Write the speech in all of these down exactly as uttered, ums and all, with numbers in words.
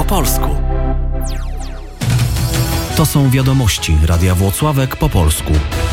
po polsku. To są wiadomości Radia Włocławek po polsku.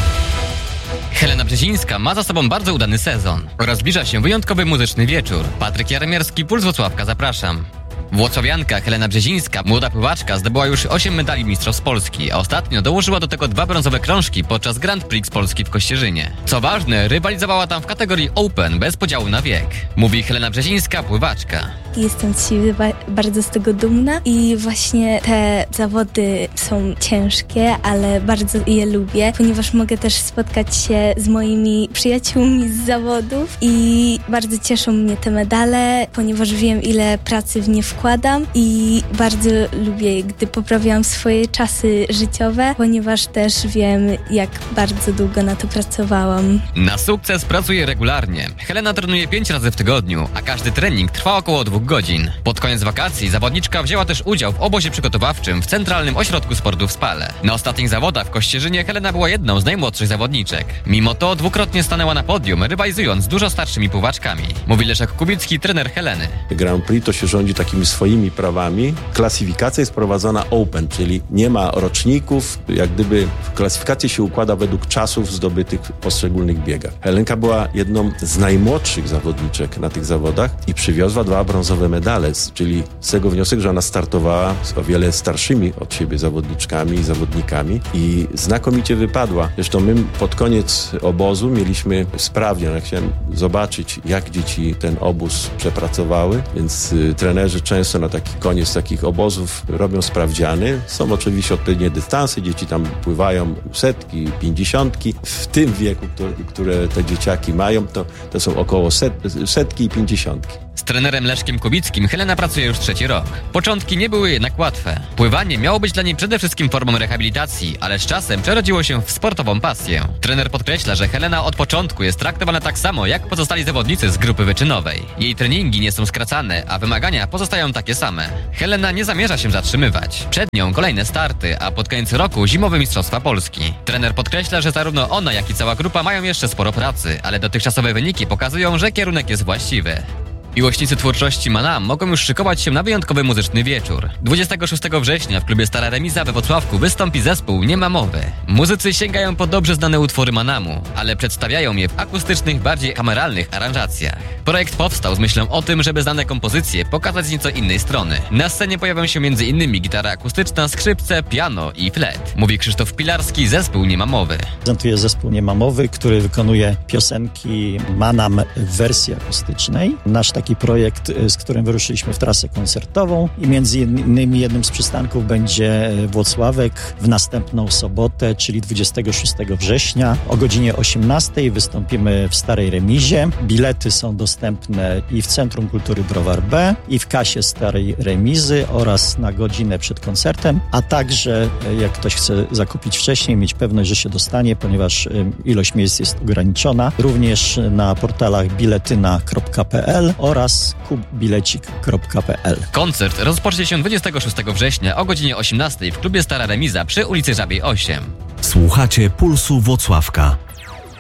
Helena Brzezińska ma za sobą bardzo udany sezon oraz zbliża się wyjątkowy muzyczny wieczór. Patryk Jaremierski, Puls Włocławka, zapraszam. Włocławianka Helena Brzezińska, młoda pływaczka, zdobyła już osiem medali mistrzostw Polski, a ostatnio dołożyła do tego dwa brązowe krążki podczas Grand Prix Polski w Kościerzynie. Co ważne, rywalizowała tam w kategorii Open bez podziału na wiek. Mówi Helena Brzezińska, pływaczka. Jestem z siebie ba- bardzo z tego dumna i właśnie te zawody są ciężkie, ale bardzo je lubię, ponieważ mogę też spotkać się z moimi przyjaciółmi z zawodów i bardzo cieszą mnie te medale, ponieważ wiem, ile pracy w nie wkładam i bardzo lubię, gdy poprawiam swoje czasy życiowe, ponieważ też wiem, jak bardzo długo na to pracowałam. Na sukces pracuje regularnie. Helena trenuje pięć razy w tygodniu, a każdy trening trwa około dwóch godzin. Pod koniec wakacji zawodniczka wzięła też udział w obozie przygotowawczym w Centralnym Ośrodku Sportu w Spale. Na ostatnich zawodach w Kościerzynie Helena była jedną z najmłodszych zawodniczek. Mimo to dwukrotnie stanęła na podium, rywalizując z dużo starszymi pływaczkami. Mówi Leszek Kubicki, trener Heleny. Grand Prix to się rządzi takimi swoimi prawami. Klasyfikacja jest prowadzona open, czyli nie ma roczników. Jak gdyby klasyfikacja się układa według czasów zdobytych w poszczególnych biegach. Helenka była jedną z najmłodszych zawodniczek na tych zawodach i przywiozła dwa brązowe medale, czyli z tego wniosek, że ona startowała z o wiele starszymi od siebie zawodniczkami i zawodnikami i znakomicie wypadła. Zresztą my pod koniec obozu mieliśmy sprawdzian. Ja chciałem zobaczyć, jak dzieci ten obóz przepracowały, więc y, trenerzy często na taki koniec takich obozów robią sprawdziany. Są oczywiście odpowiednie dystanse, dzieci tam pływają setki, pięćdziesiątki. W tym wieku, które, które te dzieciaki mają, to, to są około set, setki i pięćdziesiątki. Z trenerem Leszkiem Kubickim Helena pracuje już trzeci rok. Początki nie były jednak łatwe. Pływanie miało być dla niej przede wszystkim formą rehabilitacji, ale z czasem przerodziło się w sportową pasję. Trener podkreśla, że Helena od początku jest traktowana tak samo jak pozostali zawodnicy z grupy wyczynowej. Jej treningi nie są skracane, a wymagania pozostają takie same. Helena nie zamierza się zatrzymywać. Przed nią kolejne starty, a pod koniec roku zimowe Mistrzostwa Polski. Trener podkreśla, że zarówno ona, jak i cała grupa mają jeszcze sporo pracy, ale dotychczasowe wyniki pokazują, że kierunek jest właściwy. Miłośnicy twórczości Manam mogą już szykować się na wyjątkowy muzyczny wieczór. dwudziestego szóstego września w klubie Stara Remiza we Włocławku wystąpi zespół Nie ma mowy. Muzycy sięgają po dobrze znane utwory Manamu, ale przedstawiają je w akustycznych, bardziej kameralnych aranżacjach. Projekt powstał z myślą o tym, żeby znane kompozycje pokazać z nieco innej strony. Na scenie pojawią się między innymi gitara akustyczna, skrzypce, piano i flet. Mówi Krzysztof Pilarski, zespół Nie ma mowy. Prezentuję zespół Nie ma mowy, który wykonuje piosenki Manam w wersji akustycznej. Nasz taki projekt, z którym wyruszyliśmy w trasę koncertową i między innymi jednym z przystanków będzie Włocławek w następną sobotę, czyli dwudziestego szóstego września o godzinie osiemnastej wystąpimy w Starej Remizie. Bilety są dostępne i w Centrum Kultury Browar B, i w kasie Starej Remizy oraz na godzinę przed koncertem, a także jak ktoś chce zakupić wcześniej, mieć pewność, że się dostanie, ponieważ ilość miejsc jest ograniczona, również na portalach biletyna kropka p l oraz kupbilecik kropka p l. Koncert rozpocznie się dwudziestego szóstego września o godzinie osiemnastej w klubie Stara Remiza przy ulicy Żabiej osiem. Słuchacie Pulsu Włocławka.